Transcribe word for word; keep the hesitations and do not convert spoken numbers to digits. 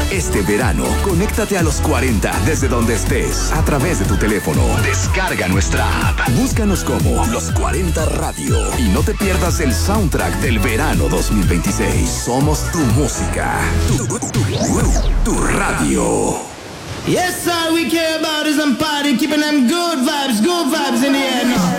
Este verano, conéctate a los cuarenta desde donde estés, a través de tu teléfono. Descarga nuestra app. Búscanos como Los cuarenta Radio y no te pierdas el soundtrack del verano dos mil veintiséis. Somos tu música, tu, tu, tu, tu radio. Yes, all we care about is them party, keeping them good vibes, good vibes in the air now.